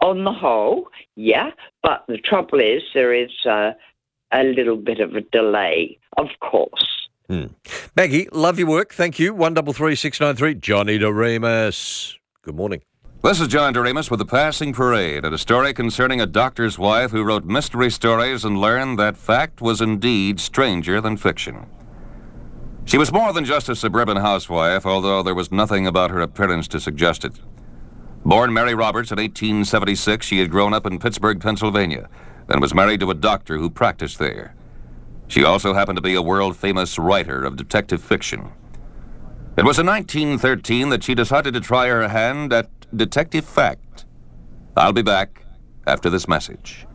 On the whole, yeah, but the trouble is there is a little bit of a delay, of course. Maggie, love your work. Thank you. 133693. Johnny DeRemus. Good morning. This is John DeRemus with The Passing Parade, and a story concerning a doctor's wife who wrote mystery stories and learned that fact was indeed stranger than fiction. She was more than just a suburban housewife, although there was nothing about her appearance to suggest it. Born Mary Roberts in 1876, she had grown up in Pittsburgh, Pennsylvania, and was married to a doctor who practiced there. She also happened to be a world-famous writer of detective fiction. It was in 1913 that she decided to try her hand at detective fact. I'll be back after this message.